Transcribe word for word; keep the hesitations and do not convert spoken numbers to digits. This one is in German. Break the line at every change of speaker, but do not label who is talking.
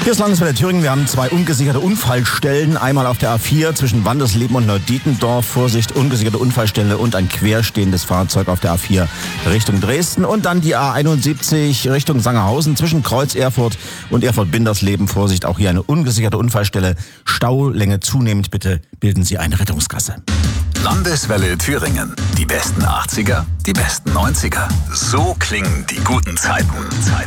Hier ist Landeswelle Thüringen. Wir haben zwei ungesicherte Unfallstellen. Einmal auf der A vier zwischen Wandesleben und Neudietendorf. Vorsicht, ungesicherte Unfallstelle und ein querstehendes Fahrzeug auf der A vier Richtung Dresden. Und dann die A einundsiebzig Richtung Sangerhausen zwischen Kreuz Erfurt und Erfurt-Bindersleben. Vorsicht, auch hier eine ungesicherte Unfallstelle. Staulänge zunehmend. Bitte bilden Sie eine Rettungsgasse.
Landeswelle Thüringen. Die besten achtziger, die besten neunziger. So klingen die guten Zeiten. Zeiten.